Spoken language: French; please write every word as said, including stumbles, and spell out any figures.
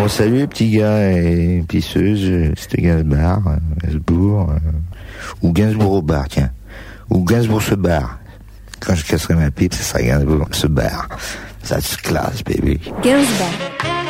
Bon, salut les petits gars et pisseuses, c'était Gainsbourg, euh, Gainsbourg, euh, ou Gainsbourg au bar, tiens. Ou Gainsbourg se barre. Quand je casserai ma pipe, ça sera Gainsbourg se barre. Ça se classe, baby. Gainsbourg.